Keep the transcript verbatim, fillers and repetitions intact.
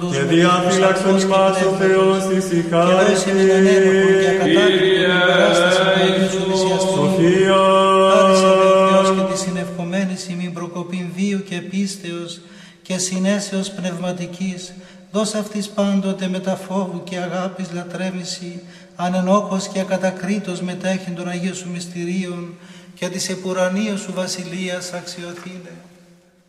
Και διαφύλαξον ημάς ο Θεός ησυχάρητη. Κύριε, Σοφία. χάρισε δε ο Θεός και τη συνευχομένης ημίν προκοπήν βίου και πίστεως και συνέσεως πνευματικής, δώσ' αυτής πάντοτε μετά φόβου και αγάπης λατρέμηση, ανενόχος και ακατακρίτως μετέχει των Αγίων σου μυστηρίων και της επουρανίου σου βασιλείας αξιοθήνε.